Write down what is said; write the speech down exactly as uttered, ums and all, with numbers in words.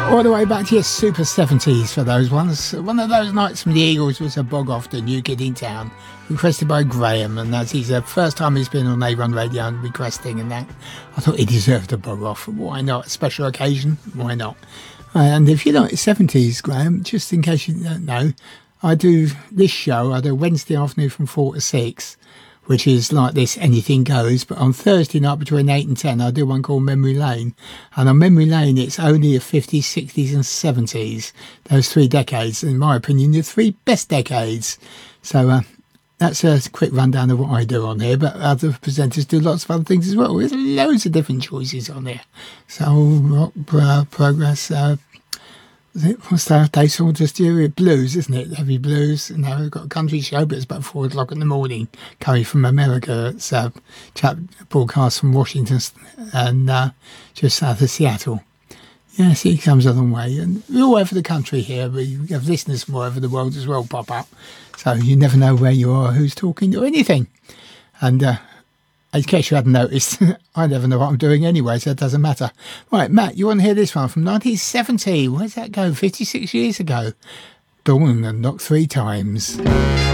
All the way back to your Super seventies for those ones. One of those nights from the Eagles was a bog off to New Kid in Town, requested by Graham, and that's his uh, first time he's been on A Run Radio and requesting, and that I thought he deserved a bog off. Why not? A special occasion? Why not? Uh, and if you like seventies, Graham, just in case you don't know, I do this show, I do Wednesday afternoon from four to six, which is like this Anything Goes, but on Thursday night between eight and ten I do one called Memory Lane, and on Memory Lane it's only the fifties, sixties and seventies, those three decades, in my opinion, the three best decades. So uh, that's a quick rundown of what I do on here, but other presenters do lots of other things as well. There's loads of different choices on there. So rock, uh, progress, uh, what's that? They sort of just do it blues, isn't it? Heavy blues. You know, we've got a country show, but it's about four o'clock in the morning, coming from America. It's a chap broadcast from Washington and uh, just south of Seattle. Yes, he comes a long way, and we're all over the country here. We have listeners from all over the world as well pop up, so you never know where you are, who's talking, or anything. And uh, in case you hadn't noticed, I never know what I'm doing anyway, so it doesn't matter. Right, Matt, you want to hear this one from nineteen seventy? Where's that go? fifty-six years ago. Dawn and Knock Three Times.